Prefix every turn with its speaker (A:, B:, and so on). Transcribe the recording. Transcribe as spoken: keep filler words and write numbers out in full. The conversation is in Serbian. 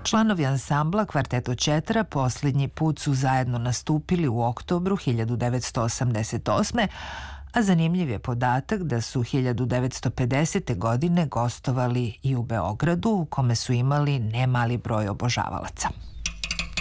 A: Članovi ansambla Kvarteto Četra posljednji put su zajedno nastupili u oktobru hiljadu devetsto osamdeset osme, a zanimljiv je podatak da su hiljadu devetsto pedesete. godine gostovali i u Beogradu, u kome su imali nemali broj obožavalaca.